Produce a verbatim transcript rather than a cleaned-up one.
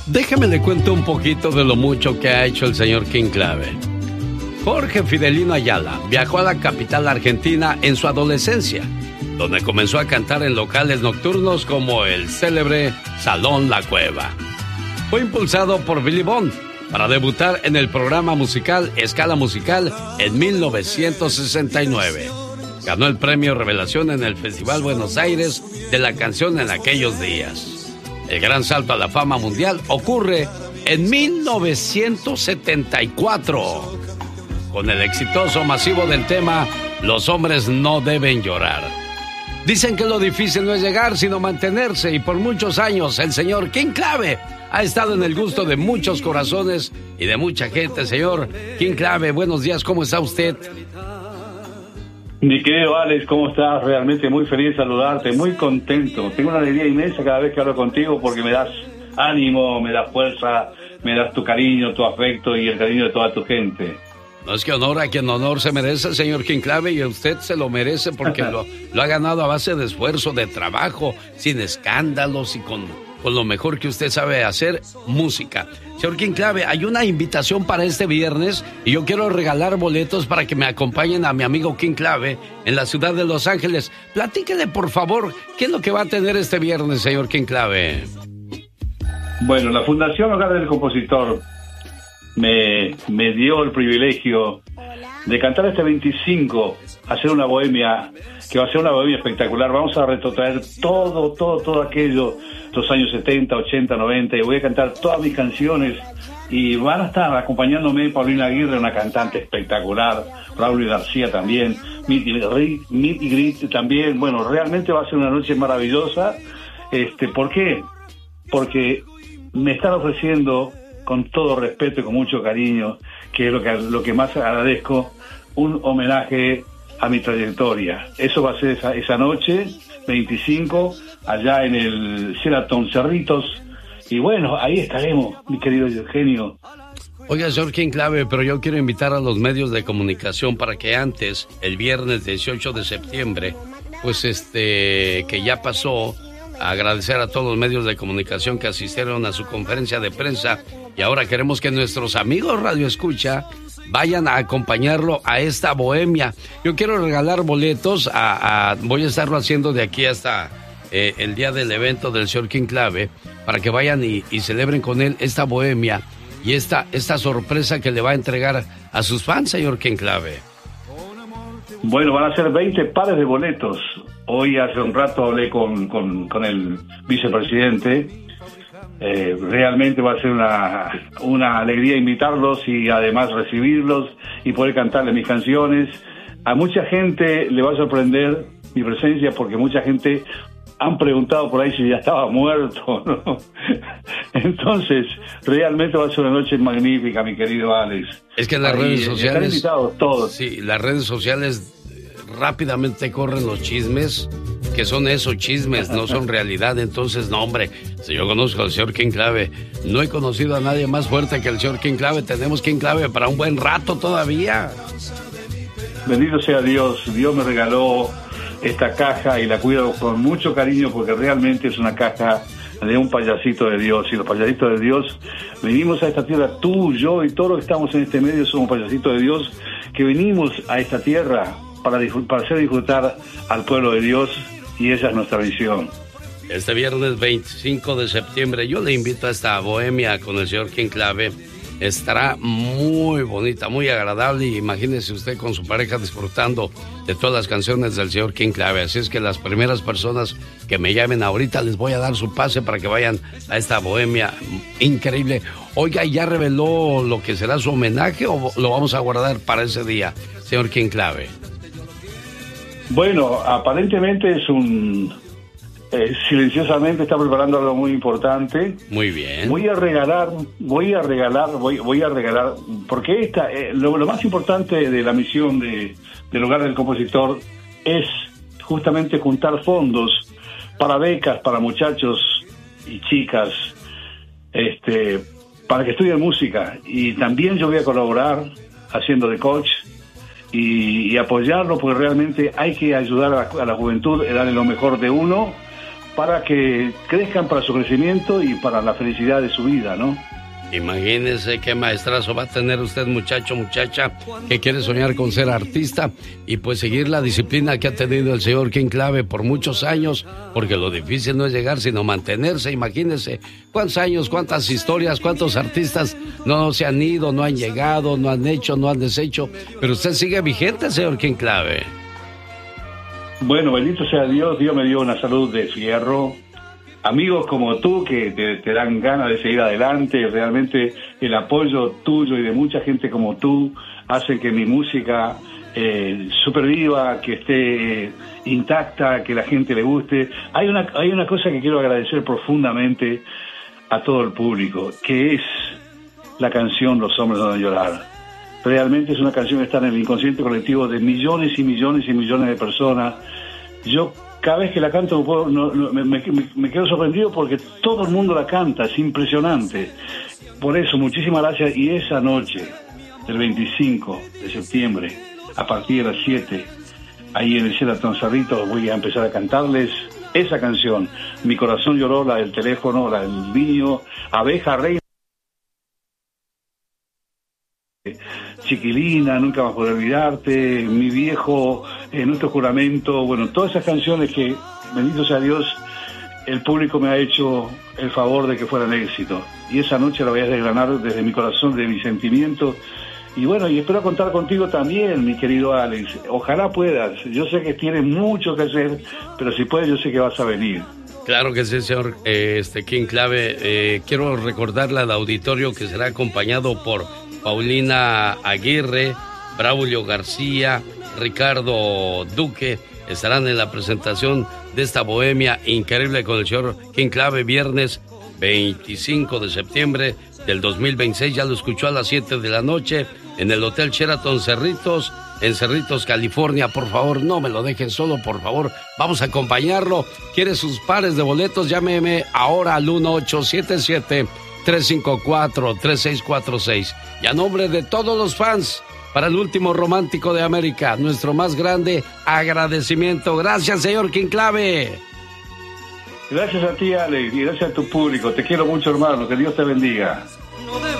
Déjeme le cuento un poquito de lo mucho que ha hecho el señor King Clave. Jorge Fidelino Ayala viajó a la capital argentina en su adolescencia, donde comenzó a cantar en locales nocturnos como el célebre Salón La Cueva. Fue impulsado por Billy Bond para debutar en el programa musical Escala Musical en mil novecientos sesenta y nueve. Ganó el premio Revelación en el Festival Buenos Aires de la canción en aquellos días. El gran salto a la fama mundial ocurre en mil novecientos setenta y cuatro, con el exitoso masivo del tema Los hombres no deben llorar. Dicen que lo difícil no es llegar, sino mantenerse, y por muchos años el señor King Clave ha estado en el gusto de muchos corazones y de mucha gente. Señor King Clave, buenos días, ¿cómo está usted? Mi querido Alex, ¿cómo estás? Realmente muy feliz de saludarte, muy contento. Tengo una alegría inmensa cada vez que hablo contigo porque me das ánimo, me das fuerza, me das tu cariño, tu afecto y el cariño de toda tu gente. No, es que honor a quien honor se merece, señor King Clave, y usted se lo merece porque lo, lo ha ganado a base de esfuerzo, de trabajo, sin escándalos y con, con lo mejor que usted sabe hacer, música. Señor King Clave, hay una invitación para este viernes y yo quiero regalar boletos para que me acompañen a mi amigo King Clave en la ciudad de Los Ángeles. Platíquele, por favor, ¿qué es lo que va a tener este viernes, señor King Clave? Bueno, la Fundación Hogar del Compositor me, me dio el privilegio de cantar este veinticinco, hacer una bohemia, que va a ser una bohemia espectacular. Vamos a retrotraer todo, todo, todo aquello, los años setenta, ochenta, noventa, y voy a cantar todas mis canciones, y van a estar acompañándome Paulina Aguirre, una cantante espectacular, Raúl García también, Meet y Greet también. Bueno, realmente va a ser una noche maravillosa. Este, ¿por qué? Porque me están ofreciendo, con todo respeto y con mucho cariño, que es lo que, lo que más agradezco, un homenaje a mi trayectoria. Eso va a ser esa, esa noche, veinticinco, allá en el Sheraton Cerritos. Y bueno, ahí estaremos, mi querido Eugenio. Oiga, señor King Clave, pero yo quiero invitar a los medios de comunicación para que antes, el viernes dieciocho de septiembre, pues este, que ya pasó, agradecer a todos los medios de comunicación que asistieron a su conferencia de prensa, y ahora queremos que nuestros amigos Radio Escucha vayan a acompañarlo a esta bohemia. Yo quiero regalar boletos, a, a voy a estarlo haciendo de aquí hasta eh, el día del evento del señor King Clave, para que vayan y, y celebren con él esta bohemia y esta, esta sorpresa que le va a entregar a sus fans, señor King Clave. Bueno, van a ser veinte pares de boletos. Hoy hace un rato hablé con, con, con el vicepresidente. Eh, realmente va a ser una, una alegría invitarlos y además recibirlos y poder cantarles mis canciones. A mucha gente le va a sorprender mi presencia porque mucha gente han preguntado por ahí si ya estaba muerto, ¿no? Entonces, realmente va a ser una noche magnífica, mi querido Alex. Es que en las ahí, redes sociales... Están invitados todos. Sí, las redes sociales rápidamente corren los chismes, que son esos chismes, no son realidad. Entonces, no, hombre, si yo conozco al señor King Clave, no he conocido a nadie más fuerte que el señor King Clave. Tenemos King Clave para un buen rato todavía. Bendito sea Dios. Dios me regaló esta caja y la cuido con mucho cariño porque realmente es una caja de un payasito de Dios. Y los payasitos de Dios venimos a esta tierra, tú, yo y todos los que estamos en este medio somos payasitos de Dios, que venimos a esta tierra para, para hacer disfrutar al pueblo de Dios, y esa es nuestra visión. Este viernes veinticinco de septiembre yo le invito a esta bohemia con el señor King Clave. Estará muy bonita, muy agradable, y imagínese usted con su pareja disfrutando de todas las canciones del señor King Clave. Así es que las primeras personas que me llamen ahorita les voy a dar su pase para que vayan a esta bohemia increíble. Oiga, ¿ya reveló lo que será su homenaje o lo vamos a guardar para ese día, señor King Clave? Bueno, aparentemente es un... Eh, silenciosamente está preparando algo muy importante. Muy bien. Voy a regalar, voy a regalar, voy, voy a regalar, porque esta, eh, lo, lo más importante de la misión de, del Hogar del Compositor es justamente juntar fondos para becas, para muchachos y chicas, este, para que estudien música. Y también yo voy a colaborar haciendo de coach y, y apoyarlo, porque realmente hay que ayudar a la, a la juventud, darle lo mejor de uno, para que crezcan para su crecimiento y para la felicidad de su vida, ¿no? Imagínese qué maestrazo va a tener usted, muchacho, muchacha, que quiere soñar con ser artista y pues seguir la disciplina que ha tenido el señor King Clave por muchos años, porque lo difícil no es llegar, sino mantenerse. Imagínese cuántos años, cuántas historias, cuántos artistas no se han ido, no han llegado, no han hecho, no han deshecho, pero usted sigue vigente, señor King Clave. Bueno, bendito sea Dios, Dios me dio una salud de fierro. Amigos como tú que te, te dan ganas de seguir adelante, realmente el apoyo tuyo y de mucha gente como tú hace que mi música eh, superviva, que esté intacta, que la gente le guste. Hay una, hay una cosa que quiero agradecer profundamente a todo el público, que es la canción Los hombres no deben llorar. Realmente es una canción que está en el inconsciente colectivo de millones y millones y millones de personas. Yo cada vez que la canto no, no, me, me, me quedo sorprendido porque todo el mundo la canta, es impresionante. Por eso, muchísimas gracias. Y esa noche, del veinticinco de septiembre, a partir de las siete, ahí en el Sheraton Cerritos, voy a empezar a cantarles esa canción. Mi corazón lloró, la del teléfono, la del niño, Abeja Reina, Chiquilina, Nunca vas a poder olvidarte, Mi viejo, eh, Nuestro juramento, bueno, todas esas canciones que, bendito sea Dios, el público me ha hecho el favor de que fueran éxito. Y esa noche la voy a desgranar desde mi corazón, de mi sentimiento. Y bueno, y espero contar contigo también, mi querido Alex. Ojalá puedas. Yo sé que tienes mucho que hacer, pero si puedes, yo sé que vas a venir. Claro que sí, señor eh, este King Clave. Eh, quiero recordarle al auditorio que será acompañado por Paulina Aguirre, Braulio García, Ricardo Duque. Estarán en la presentación de esta bohemia increíble con el señor King Clave, viernes veinticinco de septiembre del dos mil veintiséis. Ya lo escuchó a las siete de la noche en el Hotel Sheraton Cerritos, en Cerritos, California. Por favor, no me lo dejen solo, por favor. Vamos a acompañarlo. ¿Quiere sus pares de boletos? Llámeme ahora al uno ocho siete siete, tres cinco cuatro, tres seis cuatro seis. Y a nombre de todos los fans, para el último romántico de América, nuestro más grande agradecimiento. Gracias, señor King Clave. Gracias a ti, Alex, y gracias a tu público. Te quiero mucho, hermano. Que Dios te bendiga.